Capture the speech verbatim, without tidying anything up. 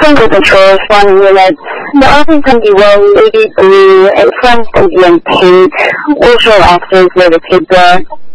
think the picture is one unit. The office can be well, navy blue, and front can be in pink. Visual actors where the kids are.